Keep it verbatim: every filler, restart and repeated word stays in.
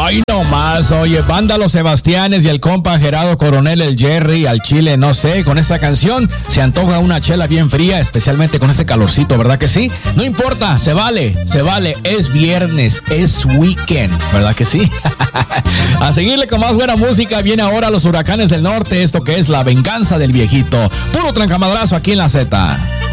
Ay, no más, oye, banda Los Sebastianes y el compa Gerardo Coronel, el Jerry, al chile, no sé, con esta canción se antoja una chela bien fría, especialmente con este calorcito, ¿verdad que sí? No importa, se vale, se vale, es viernes, es weekend, ¿verdad que sí? A seguirle con más buena música, viene ahora Los Huracanes del Norte, esto que es La Venganza del Viejito, puro trancamadrazo aquí en la Z.